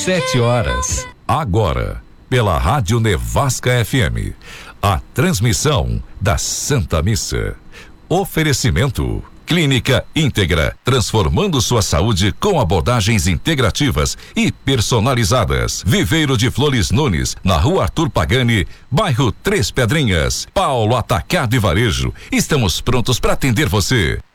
7h. Agora, pela Rádio Nevasca FM, a transmissão da Santa Missa. Oferecimento: Clínica Íntegra, transformando sua saúde com abordagens integrativas e personalizadas. Viveiro de Flores Nunes, na Rua Arthur Pagani, bairro Três Pedrinhas. Paulo Atacado e Varejo, estamos prontos para atender você.